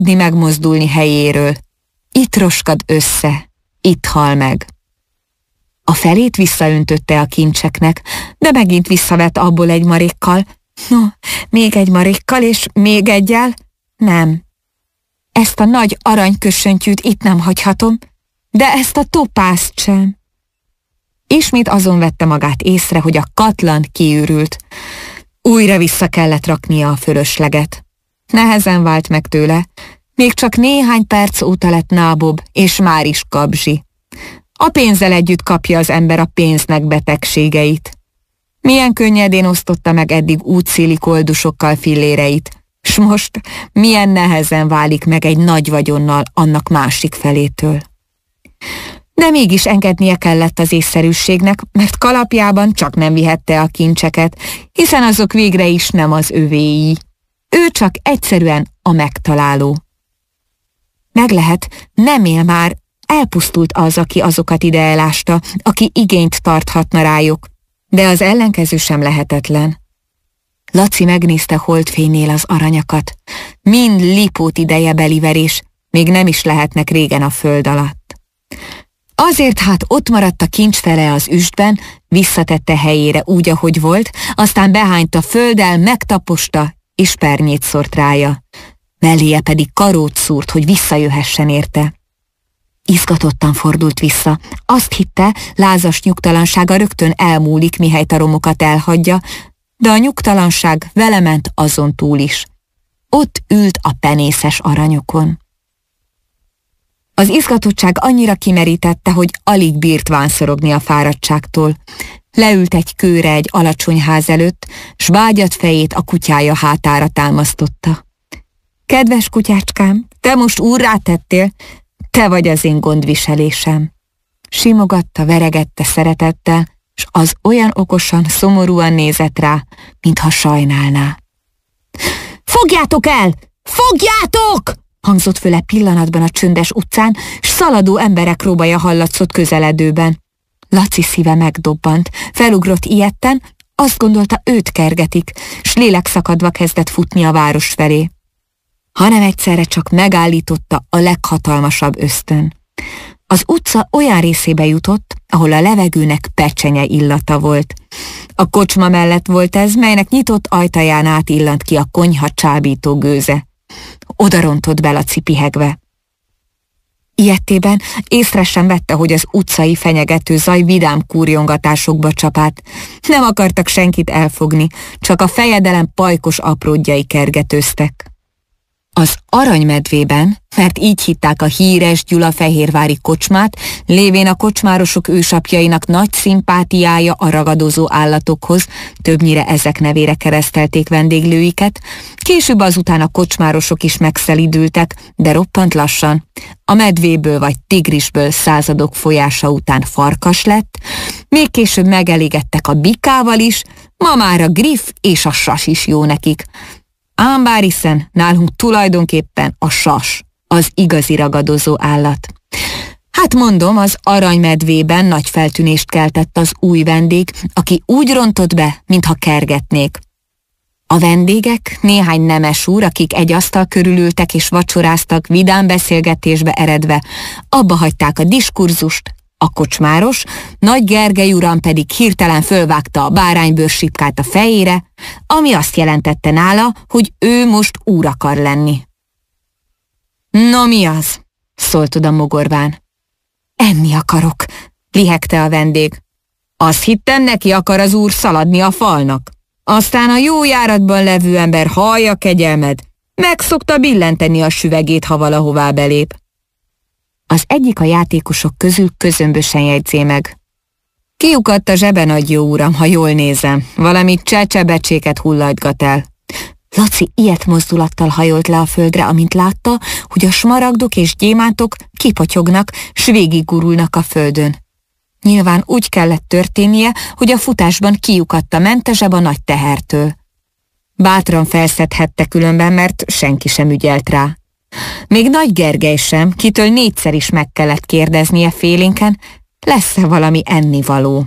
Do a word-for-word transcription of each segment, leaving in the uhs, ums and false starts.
tudni megmozdulni helyéről. Itt roskad össze, itt hal meg. A felét visszaöntötte a kincseknek, de megint visszavett abból egy marékkal. No, még egy marékkal, és még egyel? Nem. Ezt a nagy aranykössöntyűt itt nem hagyhatom, de ezt a topázt sem. Ismét azon vette magát észre, hogy a katlan kiürült. Újra vissza kellett raknia a fölösleget. Nehezen vált meg tőle, még csak néhány perc óta lett nábob, és már is kabzsi. A pénzzel együtt kapja az ember a pénznek betegségeit. Milyen könnyedén osztotta meg eddig útszéli koldusokkal filléreit, s most milyen nehezen válik meg egy nagy vagyonnal annak másik felétől. De mégis engednie kellett az észszerűségnek, mert kalapjában csak nem vihette a kincseket, hiszen azok végre is nem az övéi. Ő csak egyszerűen a megtaláló. Meg lehet, nem él már, elpusztult az, aki azokat ide elásta, aki igényt tarthatna rájuk, de az ellenkező sem lehetetlen. Laci megnézte holdfénynél az aranyakat, mind lipót ideje beliverés, még nem is lehetnek régen a föld alatt. Azért hát ott maradt a kincsfele az üstben, visszatette helyére úgy, ahogy volt, aztán behányt a földdel, megtaposta, és pernyét szórt rája. Melléje pedig karót szúrt, hogy visszajöhessen érte. Izgatottan fordult vissza. Azt hitte, lázas nyugtalansága rögtön elmúlik, mihelyt a romokat elhagyja, de a nyugtalanság vele ment azon túl is. Ott ült a penészes aranyokon. Az izgatottság annyira kimerítette, hogy alig bírt vánszorogni a fáradtságtól. Leült egy kőre egy alacsony ház előtt, s vágyat fejét a kutyája hátára támasztotta. Kedves kutyácskám, te most úrrá tettél, te vagy az én gondviselésem. Simogatta, veregette szeretettel, s az olyan okosan, szomorúan nézett rá, mintha sajnálná. Fogjátok el! Fogjátok! Hangzott föle pillanatban a csöndes utcán, s szaladó emberek róbaja hallatszott közeledőben. Laci szíve megdobbant, felugrott ijedten, azt gondolta, őt kergetik, s lélekszakadva kezdett futni a város felé. Hanem egyszerre csak megállította a leghatalmasabb ösztön. Az utca olyan részébe jutott, ahol a levegőnek pecsenye illata volt. A kocsma mellett volt ez, melynek nyitott ajtaján át illant ki a konyha csábító gőze. Oda rontott be Laci pihegve. Ilyetében észre sem vette, hogy az utcai fenyegető zaj vidám kúrjongatásokba csap át. Nem akartak senkit elfogni, csak a fejedelem pajkos apródjai kergetőztek. Az Aranymedvében, mert így hitták a híres gyulafehérvári kocsmát, lévén a kocsmárosok ősapjainak nagy szimpátiája a ragadozó állatokhoz, többnyire ezek nevére keresztelték vendéglőiket, később azután a kocsmárosok is megszelidültek, de roppant lassan. A medvéből vagy tigrisből századok folyása után farkas lett, még később megelégedtek a bikával is, ma már a griff és a sas is jó nekik. Ám bár hiszen nálunk tulajdonképpen a sas, az igazi ragadozó állat. Hát mondom, az Aranymedvében nagy feltűnést keltett az új vendég, aki úgy rontott be, mintha kergetnék. A vendégek, néhány nemes úr, akik egy asztal körül ültek és vacsoráztak, vidám beszélgetésbe eredve, abba hagyták a diskurzust. A kocsmáros, Nagy Gergely uram pedig hirtelen fölvágta a báránybőrsipkát a fejére, ami azt jelentette nála, hogy ő most úr akar lenni. No mi az? Szólt oda mogorván. Enni akarok, lihegte a vendég. Azt hittem, neki akar az úr szaladni a falnak. Aztán a jó járatban levő ember hallja kegyelmed, meg szokta billenteni a süvegét, ha valahová belép. Az egyik a játékosok közül közömbösen jegyzé meg. Kiukadt a zsebe, nagy jó uram, ha jól nézem. Valami csecsebecséket hullajtgat el. Laci ilyet mozdulattal hajolt le a földre, amint látta, hogy a smaragdok és gyémántok kipotyognak, s végigurulnak a földön. Nyilván úgy kellett történnie, hogy a futásban kiukadt a mentezseb a nagy tehertől. Bátran felszedhette különben, mert senki sem ügyelt rá. Még Nagy Gergely sem, kitől négyszer is meg kellett kérdeznie félénken, lesz-e valami ennivaló.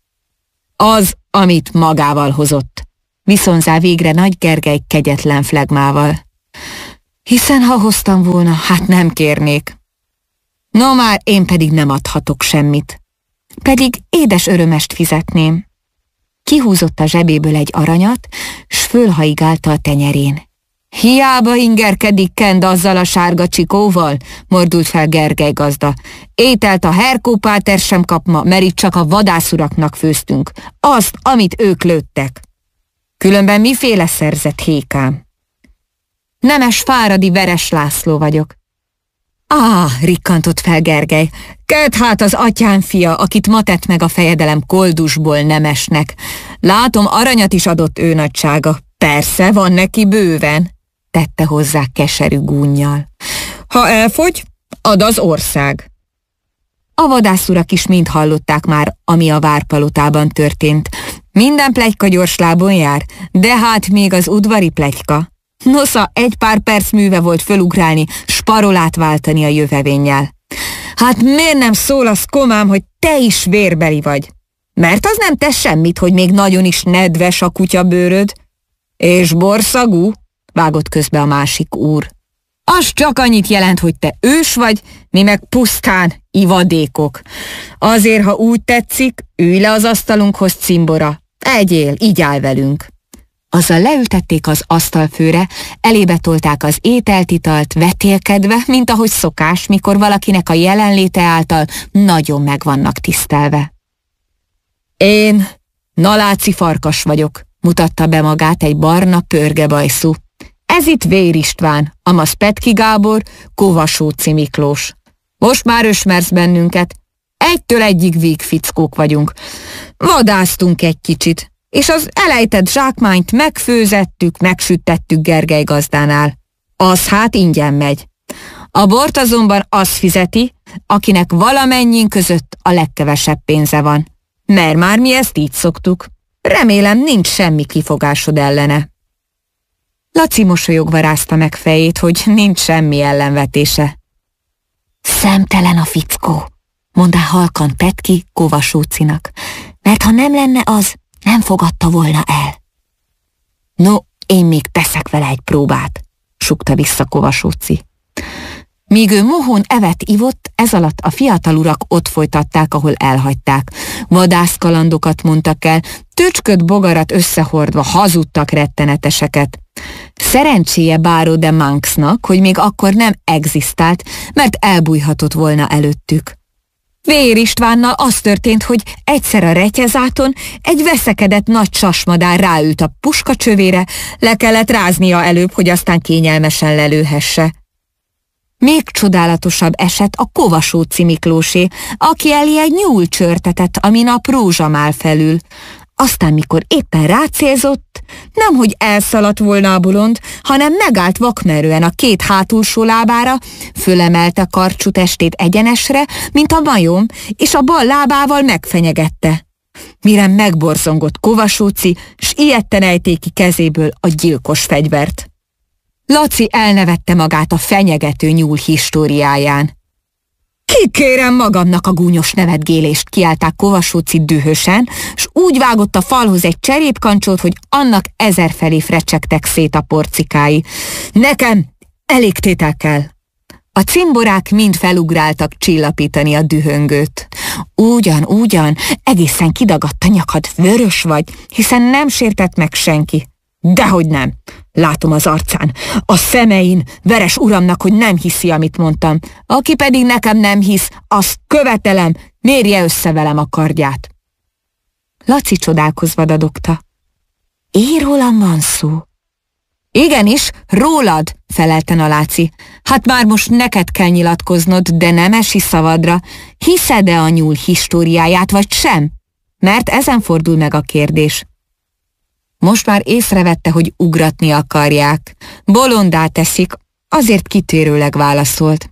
Az, amit magával hozott, viszonzá végre Nagy Gergely kegyetlen flegmával. Hiszen ha hoztam volna, hát nem kérnék. No már, én pedig nem adhatok semmit. Pedig édes örömest fizetném. Kihúzott a zsebéből egy aranyat, s fölhaigálta a tenyerén. Hiába ingerkedik Kend azzal a sárga csikóval, mordult fel Gergely gazda. Ételt a Herkó páter sem kap ma, mert itt csak a vadászuraknak főztünk. Azt, amit ők lőttek. Különben miféle szerzett hékám? Nemes Fáradi Veres László vagyok. Á, rikkantott fel Gergely. Ked hát az atyám fia, akit ma tett meg a fejedelem koldusból Nemesnek. Látom, aranyat is adott ő nagysága. Persze, van neki bőven, tette hozzá keserű gúnnyal. Ha elfogy, ad az ország. A vadászurak is mind hallották már, ami a várpalotában történt. Minden pletyka gyors lábon jár, de hát még az udvari pletyka. Nosza, egy pár perc műve volt fölugrálni, s parolát váltani a jövevénnyel. Hát miért nem szólasz, komám, hogy te is vérbeli vagy? Mert az nem tesz semmit, hogy még nagyon is nedves a kutyabőröd. És borszagú? Vágott közbe a másik úr. Az csak annyit jelent, hogy te ős vagy, mi meg pusztán ivadékok. Azért, ha úgy tetszik, ülj le az asztalunkhoz, cimbora. Egyél, így áll velünk. Azzal leültették az asztalfőre, elébe tolták az ételt, italt, vetélkedve, mint ahogy szokás, mikor valakinek a jelenléte által nagyon meg vannak tisztelve. Én Naláci Farkas vagyok, mutatta be magát egy barna pörgebajszú. Ez itt Vér István, amaz Petki Gábor, Kovasóci Miklós. Most már ösmersz bennünket, egytől egyig vígfickók vagyunk. Vadásztunk egy kicsit, és az elejtett zsákmányt megfőzettük, megsüttettük Gergely gazdánál. Az hát ingyen megy. A bort azonban az fizeti, akinek valamennyin között a legkevesebb pénze van. Mert már mi ezt így szoktuk. Remélem, nincs semmi kifogásod ellene. Laci mosolyogva rázta meg fejét, hogy nincs semmi ellenvetése. Szemtelen a fickó, mondta halkan Petki Kovasócinak, mert ha nem lenne az, nem fogadta volna el. No, én még teszek vele egy próbát, sukta vissza Kovasóci. Míg ő mohón evet ivott, ez alatt a fiatal urak ott folytatták, ahol elhagyták. Vadászkalandokat mondtak el, tücsköt bogarat összehordva hazudtak retteneteseket. Szerencséje Báró de Manxnak, hogy még akkor nem egzisztált, mert elbújhatott volna előttük. Vér Istvánnal az történt, hogy egyszer a retyezáton egy veszekedett nagy sasmadár ráült a puskacsövére, le kellett ráznia előbb, hogy aztán kényelmesen lelőhesse. Még csodálatosabb eset a Kovasóci Miklósé, aki elé egy nyúl csörtetett, amin a rózsamál felül. Aztán, mikor éppen rácélzott, nemhogy elszaladt volna a bolond, hanem megállt vakmerően a két hátulsó lábára, fölemelte karcsú testét egyenesre, mint a majom, és a bal lábával megfenyegette. Mire megborzongott Kovasóci, s ijedten ejték ki kezéből a gyilkos fegyvert. Laci elnevette magát a fenyegető nyúl históriáján. Kikérem magamnak a gúnyos nevetgélést, kiálták Kovasóci dühösen, s úgy vágott a falhoz egy cserépkancsót, hogy annak ezerfelé frecsegtek szét a porcikái. Nekem elég tétel kell. A cimborák mind felugráltak csillapítani a dühöngőt. Ugyan, ugyan, egészen kidagadt a nyakad, vörös vagy, hiszen nem sértett meg senki. Dehogy nem. Látom az arcán, a szemein, veres uramnak, hogy nem hiszi, amit mondtam. Aki pedig nekem nem hisz, azt követelem, mérje össze velem a kardját. Laci csodálkozva dadogta. Én rólam van szó? Igenis, rólad, felelte Naláci. Hát már most neked kell nyilatkoznod, de nem esi szavadra. Hiszed-e a nyúl históriáját, vagy sem? Mert ezen fordul meg a kérdés. Most már észrevette, hogy ugratni akarják. Bolondá teszik, azért kitérőleg válaszolt.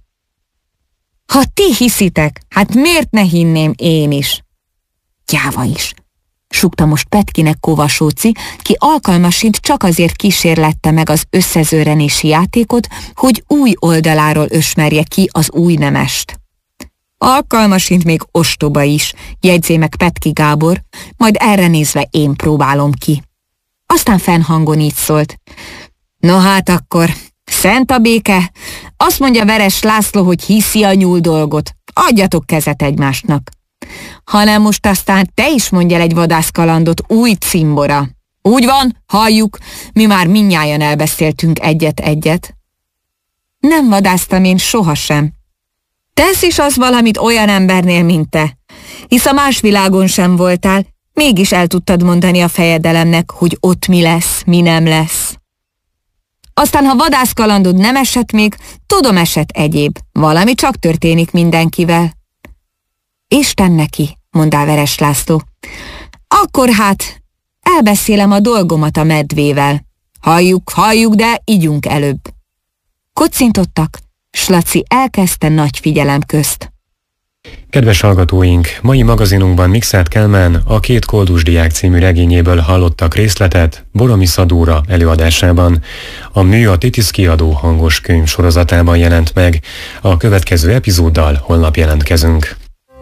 Ha ti hiszitek, hát miért ne hinném én is? Gyáva is, sukta most Petkinek Kovasóci, ki alkalmasint csak azért kísérlette meg az összezőrenési játékot, hogy új oldaláról ösmerje ki az új nemest. Alkalmasint még ostoba is, jegyzé meg Petki Gábor, majd erre nézve én próbálom ki. Aztán fennhangon így szólt. No hát akkor, Szent a béke. Azt mondja Veres László, hogy hiszi a nyúl dolgot. Adjatok kezet egymásnak. Hanem most aztán te is mondj el egy vadászkalandot, új cimbora. Úgy van, halljuk, mi már mindnyájan elbeszéltünk egyet-egyet. Nem vadásztam én sohasem. Tesz is az valamit olyan embernél, mint te. Hisz a más világon sem voltál, mégis el tudtad mondani a fejedelemnek, hogy ott mi lesz, mi nem lesz. Aztán, ha vadászkalandod nem esett még, tudom, esett egyéb. Valami csak történik mindenkivel. Isten neki, mondá Veres László. Akkor hát elbeszélem a dolgomat a medvével. Halljuk, halljuk, de igyunk előbb. Kocintottak, s Laci elkezdte nagy figyelem közt. Kedves hallgatóink, mai magazinunkban Mikszáth Kálmán a Két koldus diák című regényéből hallottak részletet Boromisz Dóra előadásában. A mű a Titisz kiadó hangos könyv sorozatában jelent meg. A következő epizóddal holnap jelentkezünk.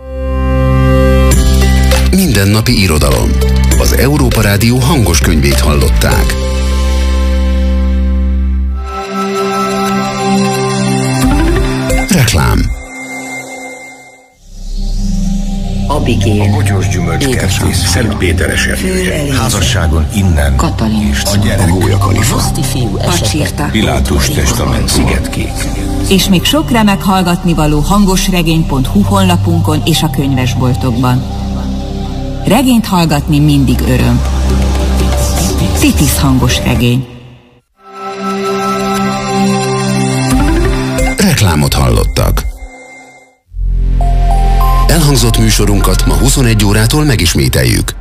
Mindennapi irodalom. Az Európa Rádió hangos könyvét hallották. Reklám. Abigél, a bogyós gyümölcskertész, Szent Péteres erője, házasságon innen, Katalin, a gyerek, a Gólyakalifa, Roszti fiú esete, Pilátus testament, Szigetkék. És még sok remek hallgatnivaló hangosregény pont hu honlapunkon és a könyvesboltokban. Regényt hallgatni mindig öröm. Titisz hangos regény. Reklámot hallottak. Elhangzott műsorunkat ma huszonegy órától megismételjük.